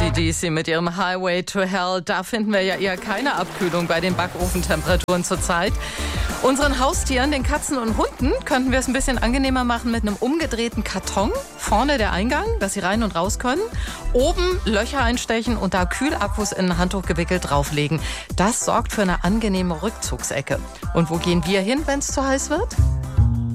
AC/DC mit ihrem Highway to Hell. Da finden wir ja eher keine Abkühlung bei den Backofentemperaturen zurzeit. Unseren Haustieren, den Katzen und Hunden, könnten wir es ein bisschen angenehmer machen mit einem umgedrehten Karton. Vorne der Eingang, dass sie rein und raus können. Oben Löcher einstechen und da Kühlakkus in ein Handtuch gewickelt drauflegen. Das sorgt für eine angenehme Rückzugsecke. Und wo gehen wir hin, wenn es zu heiß wird?